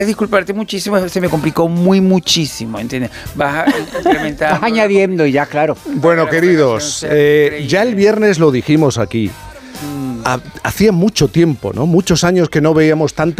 disculparte muchísimo, se me complicó muchísimo, ¿entiendes? Vas a incrementar. Vas añadiendo y ya, claro. Bueno, queridos, ya el viernes lo dijimos aquí. Hacía mucho tiempo, ¿no? Muchos años que no veíamos tanta